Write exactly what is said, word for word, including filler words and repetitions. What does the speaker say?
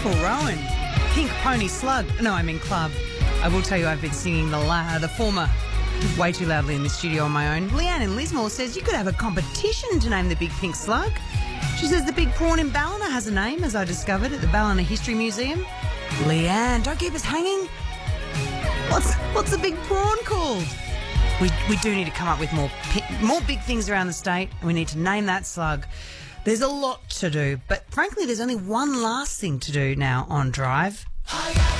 Michael Rowan, Pink Pony Slug. No, I'm in club. I will tell you I've been singing the la- the former way too loudly in the studio on my own. Leanne in Lismore says you could have a competition to name the big pink slug. She says the big prawn in Ballina has a name, as I discovered at the Ballina History Museum. Leanne, don't keep us hanging. What's what's the big prawn called? We we do need to come up with more pi- more big things around the state, and we need to name that slug. There's a lot to do, but frankly, there's only one last thing to do now on Drive.